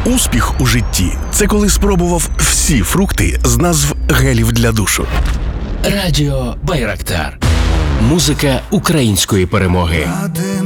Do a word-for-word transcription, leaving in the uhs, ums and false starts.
Успіх у житті – це коли спробував всі фрукти з назв гелів для душу. Радіо Байрактар. Музика української перемоги.